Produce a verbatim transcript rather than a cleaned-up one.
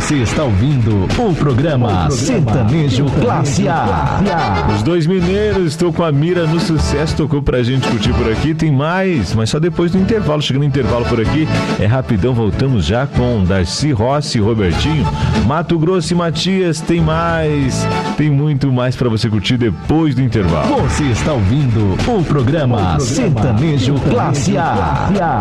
Você está ouvindo o programa Sertanejo Classe A. Os dois mineiros, estou com a mira no sucesso, tocou pra gente curtir por aqui. Tem mais, mas só depois do intervalo. Chegando no intervalo por aqui, é rapidão, voltamos já com Darcy Rossi e Robertinho. Mato Grosso e Matias, tem mais, tem muito mais pra você curtir depois do intervalo. Você está ouvindo o programa Sertanejo Classe A.